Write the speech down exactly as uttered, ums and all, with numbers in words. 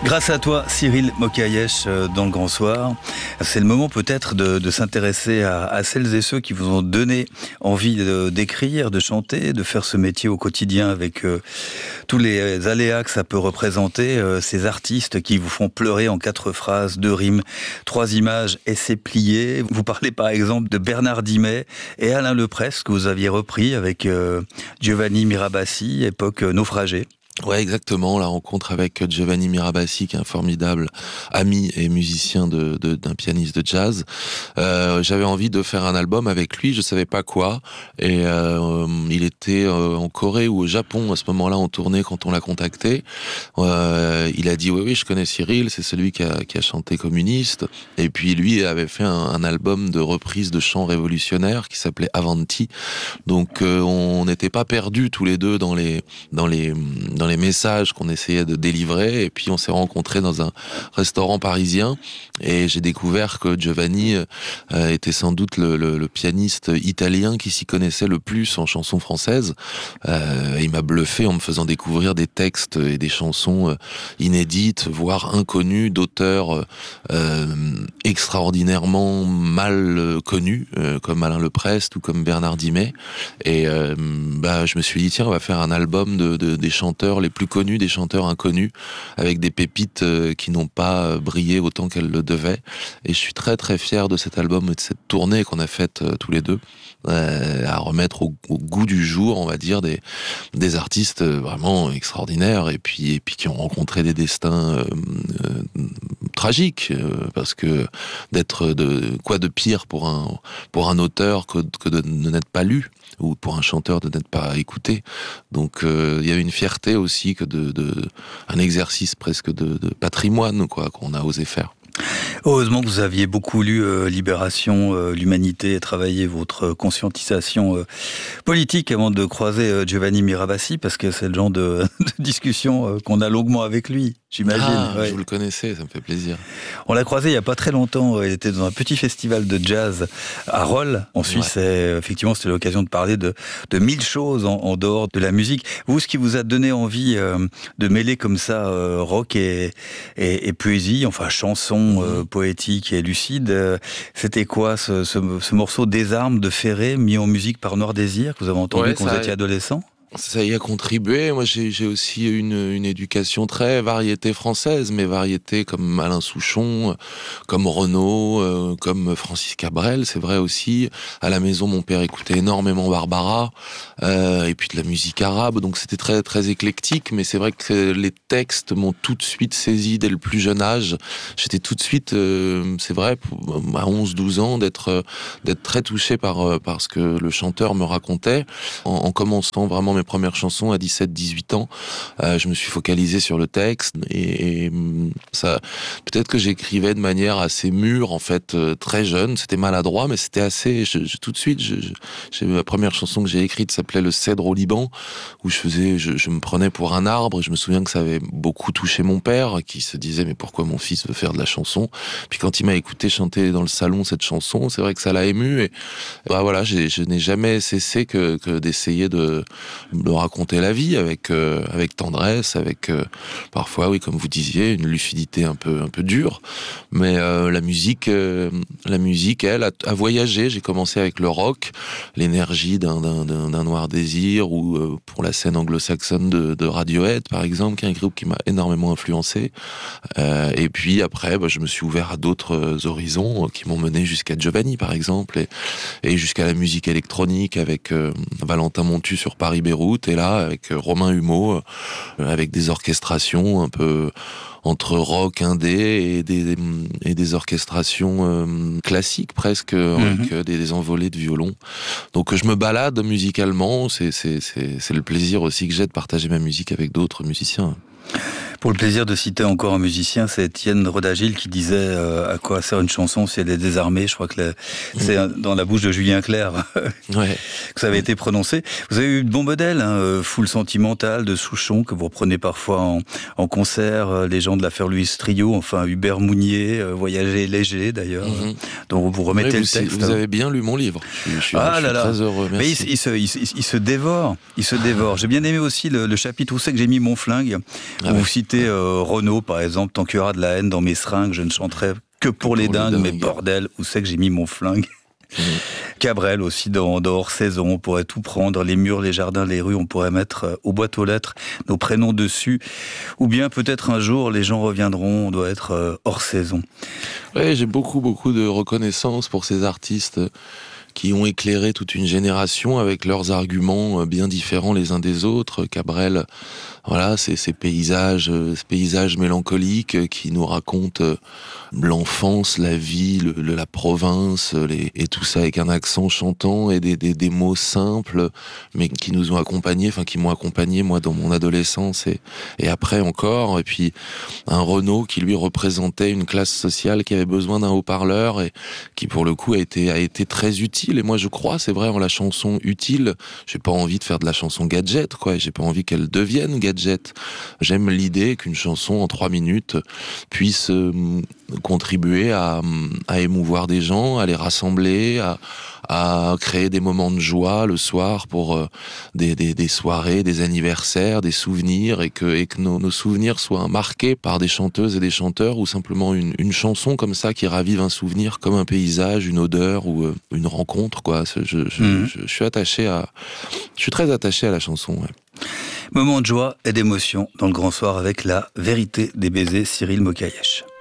Grâce à toi, Cyril Mokayesh, dans le Grand Soir. C'est le moment peut-être de, de s'intéresser à, à celles et ceux qui vous ont donné envie de, d'écrire, de chanter, de faire ce métier au quotidien avec euh, tous les aléas que ça peut représenter, euh, ces artistes qui vous font pleurer en quatre phrases, deux rimes, trois images et c'est plié. Vous parlez par exemple de Bernard Dimet et Alain Leprest que vous aviez repris avec euh, Giovanni Mirabassi, époque euh, naufragée. Ouais, exactement. La rencontre avec Giovanni Mirabassi, qui est un formidable ami et musicien de, de, d'un pianiste de jazz. Euh, j'avais envie de faire un album avec lui. Je savais pas quoi. Et euh, il était euh, en Corée ou au Japon à ce moment-là en tournée quand on l'a contacté. Euh, il a dit oui, oui, je connais Cyril. C'est celui qui a, qui a chanté Communiste. Et puis lui avait fait un, un album de reprise de chants révolutionnaires qui s'appelait Avanti. Donc euh, on n'était pas perdus tous les deux dans les dans les dans les messages qu'on essayait de délivrer, et puis on s'est rencontrés dans un restaurant parisien, et j'ai découvert que Giovanni euh, était sans doute le, le, le pianiste italien qui s'y connaissait le plus en chansons françaises. Euh, il m'a bluffé en me faisant découvrir des textes et des chansons inédites, voire inconnues, d'auteurs euh, extraordinairement mal connus, euh, comme Alain Leprest ou comme Bernard Dimet. Et euh, bah, je me suis dit, tiens, on va faire un album de, de, des chanteurs les plus connus, des chanteurs inconnus, avec des pépites euh, qui n'ont pas brillé autant qu'elles le devaient. Et je suis très très fier de cet album et de cette tournée qu'on a faite euh, tous les deux, euh, à remettre au, au goût du jour, on va dire, des, des artistes vraiment extraordinaires, et puis, et puis qui ont rencontré des destins euh, euh, tragiques, euh, parce que d'être de quoi de pire pour un pour un auteur que, que de ne n'être pas lu, ou pour un chanteur de n'être pas écouté. Donc euh, il y a une fierté aussi, que de, de un exercice presque de, de patrimoine, quoi, qu'on a osé faire. Heureusement que vous aviez beaucoup lu euh, Libération, euh, l'Humanité, et travaillé votre conscientisation euh, politique avant de croiser euh, Giovanni Mirabassi, parce que c'est le genre de, de discussion euh, qu'on a longuement avec lui, j'imagine. Ah, ouais. Je vous le connaissais, ça me fait plaisir. On l'a croisé il y a pas très longtemps, il était dans un petit festival de jazz à Rolle, en Suisse, ouais. Et effectivement c'était l'occasion de parler de, de mille choses en, en dehors de la musique. Vous, ce qui vous a donné envie euh, de mêler comme ça euh, rock et, et, et poésie, enfin chanson mmh. euh, poétique et lucide, euh, c'était quoi ce, ce, ce morceau Des armes de Ferré, mis en musique par Noir Désir, que vous avez entendu ouais, quand vous étiez adolescent? Ça y a contribué. Moi, j'ai, j'ai aussi une, une éducation très variété française, mais variété comme Alain Souchon, comme Renaud, euh, comme Francis Cabrel, c'est vrai aussi. À la maison, mon père écoutait énormément Barbara, euh, et puis de la musique arabe, donc c'était très très éclectique, mais c'est vrai que les textes m'ont tout de suite saisi dès le plus jeune âge. J'étais tout de suite, euh, c'est vrai, à onze douze ans, d'être d'être très touché par, par ce que le chanteur me racontait, en, en commençant vraiment mes premières chansons à dix-sept dix-huit ans. Euh, je me suis focalisé sur le texte, et, et ça, peut-être que j'écrivais de manière assez mûre, en fait, euh, très jeune. C'était maladroit, mais c'était assez, je, je, tout de suite, je, je, j'ai, la première chanson que j'ai écrite s'appelait Le Cèdre au Liban, où je faisais, je, je me prenais pour un arbre, et je me souviens que ça avait beaucoup touché mon père, qui se disait, mais pourquoi mon fils veut faire de la chanson? Puis quand il m'a écouté chanter dans le salon cette chanson, c'est vrai que ça l'a ému, et bah voilà, j'ai, je n'ai jamais cessé que, que d'essayer de de raconter la vie avec euh, avec tendresse, avec euh, parfois, oui, comme vous disiez, une lucidité un peu un peu dure, mais euh, la musique, euh, la musique, elle, a, a voyagé. J'ai commencé avec le rock, l'énergie d'un d'un, d'un, d'un Noir Désir, ou euh, pour la scène anglo-saxonne de, de Radiohead, par exemple, qui est un groupe qui m'a énormément influencé. Euh, et puis après, bah, je me suis ouvert à d'autres horizons qui m'ont mené jusqu'à Giovanni, par exemple, et, et jusqu'à la musique électronique avec euh, Valentin Montu sur Paris-Beyrouth. Et là, avec Romain Humeau, euh, avec des orchestrations un peu entre rock, indé et des, et des orchestrations euh, classiques presque, mm-hmm. avec des, des envolées de violon. Donc je me balade musicalement, c'est, c'est, c'est, c'est le plaisir aussi que j'ai de partager ma musique avec d'autres musiciens. Pour le plaisir de citer encore un musicien, c'est Étienne Rodagil qui disait euh, à quoi sert une chanson si elle est désarmée. Je crois que la, c'est dans la bouche de Julien Clerc ouais. que ça avait été prononcé. Vous avez eu de bons modèles, hein, Foule Sentimentale de Souchon, que vous reprenez parfois en, en concert, les gens de l'affaire Louis Trio, enfin Hubert Mounier, euh, Voyager léger d'ailleurs, mm-hmm. dont vous remettez oui, le texte. Vous avez bien lu mon livre. Je, je suis, ah je là suis là. très heureux. Merci. Mais il, il, se, il, il se dévore, il se dévore. J'ai bien aimé aussi le, le chapitre où c'est que j'ai mis mon flingue, ah où ouais. vous citez citer euh, Renaud, par exemple, tant qu'il y aura de la haine dans mes seringues, je ne chanterai que pour, pour les dingues, mais bordel, où c'est que j'ai mis mon flingue? Mmh. Cabrel aussi, dans, dans hors saison, on pourrait tout prendre, les murs, les jardins, les rues, on pourrait mettre euh, aux boîtes aux lettres nos prénoms dessus, ou bien peut-être un jour les gens reviendront, on doit être euh, hors saison. Oui, j'ai beaucoup beaucoup de reconnaissance pour ces artistes qui ont éclairé toute une génération avec leurs arguments bien différents les uns des autres. Cabrel, voilà, c'est ces paysages, ces paysages mélancoliques qui nous racontent l'enfance, la vie, le, le, la province, les, et tout ça avec un accent chantant et des, des, des mots simples, mais qui nous ont accompagnés, enfin qui m'ont accompagné moi dans mon adolescence et, et après encore. Et puis un Renaud qui lui représentait une classe sociale qui avait besoin d'un haut-parleur et qui pour le coup a été a été très utile. Et moi je crois, c'est vrai, en la chanson utile. J'ai pas envie de faire de la chanson gadget, quoi. J'ai pas envie qu'elle devienne gadget. J'aime l'idée qu'une chanson en trois minutes puisse euh, contribuer à, à émouvoir des gens, à les rassembler, à, à créer des moments de joie le soir pour euh, des, des, des soirées, des anniversaires, des souvenirs, et que, et que nos, nos souvenirs soient marqués par des chanteuses et des chanteurs, ou simplement une, une chanson comme ça qui ravive un souvenir, comme un paysage, une odeur ou euh, une rencontre, quoi. Je, je, mmh. je, je suis attaché à, je suis très attaché à la chanson. Ouais. Moment de joie et d'émotion dans le Grand Soir avec la vérité des baisers, Cyril Mokayesh.